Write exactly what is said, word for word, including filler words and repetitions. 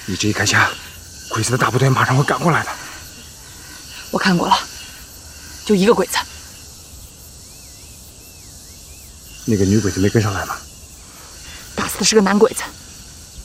你这一开枪，鬼子的大部队马上会赶过来的。 我看过了，就一个鬼子。 那个女鬼子没跟上来吗？ 打死的是个男鬼子。